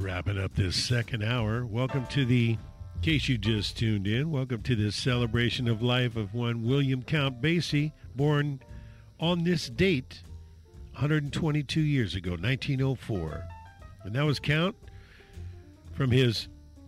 Wrapping up this second hour. Welcome to in case you just tuned in, welcome to this celebration of life of one William Count Basie, born on this date 122 years ago, 1904. And that was Count from his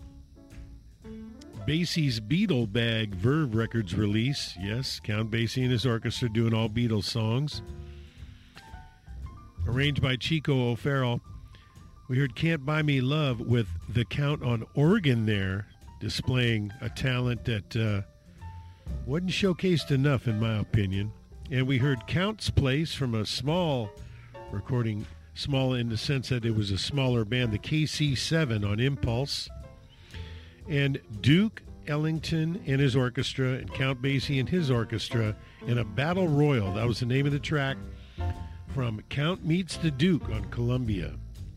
Basie's Beatle Bag Verve Records release. Yes, Count Basie and his orchestra doing all Beatles songs. Arranged by Chico O'Farrell. We heard Can't Buy Me Love with the Count on organ there, displaying a talent that wasn't showcased enough, in my opinion. And we heard Count's Place from a small recording, small in the sense that it was a smaller band, the KC7 on Impulse. And Duke Ellington and his orchestra, and Count Basie and his orchestra in a Battle Royal. That was the name of the track from Count Meets the Duke on Columbia.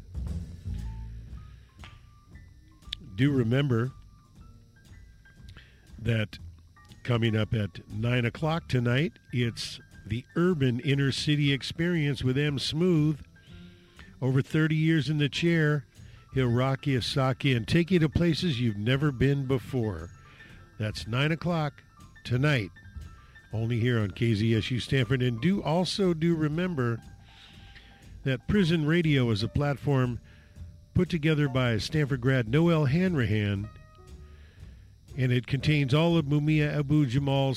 Do remember that coming up at 9 o'clock tonight, it's the Urban Inner City Experience with M. Smooth. Over 30 years in the chair, he'll rock you, sock you, and take you to places you've never been before. That's 9 o'clock tonight, only here on KZSU Stanford. And do remember that Prison Radio is a platform put together by Stanford grad Noel Hanrahan, and it contains all of Mumia Abu-Jamal's